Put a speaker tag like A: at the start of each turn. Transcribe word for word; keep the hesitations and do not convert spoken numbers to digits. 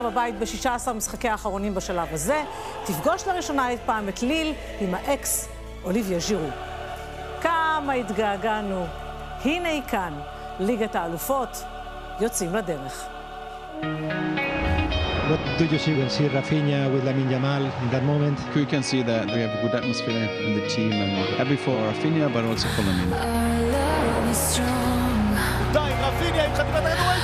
A: בבית ב-שישה עשר משחקי האחרונים בשלב הזה, תפגוש לראשונה אי פעם את ליל עם האקס אוליביה ז'ירו. כמה התגעגענו, הנה היא כאן, ליגת האלופות, יוצאים לדרך.
B: What do you see when see Rafinha with Lamine Yamal in that moment?
C: You can see that we have a good atmosphere in the team and happy for Rafinha but also for Lamine.
D: Our love is strong.
E: די, רפיניה עם חטיבת הכדור.